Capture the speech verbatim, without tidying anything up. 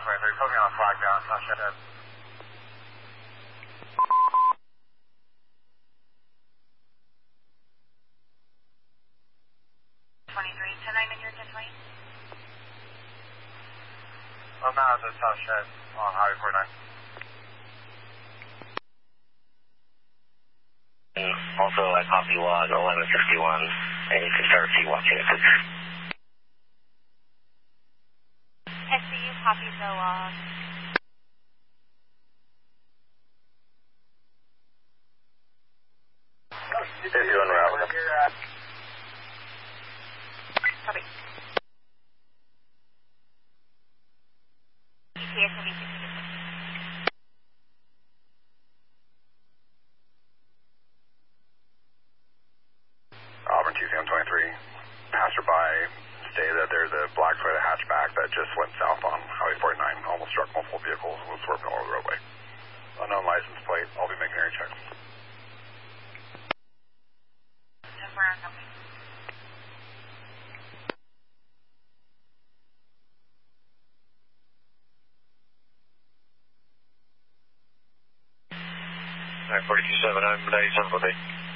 twenty-three, put me on a flag down, touch head. twenty-three, ten nine in your ten twenty. I'm out at the touch head on Highway forty-nine. Also, I copy log eleven fifty-one, and you can start see watching it. S C U copies the log. If you unravel. Copy. E T S will be sixty. Auburn T C M twenty-three, passerby stated that there's a black Toyota hatchback that just went south on Highway forty-nine, almost struck multiple vehicles, was swerving all over the roadway. Unknown license plate, I'll be making area checks. ten four, copy. nine forty-two seven, I'm Day seven forty.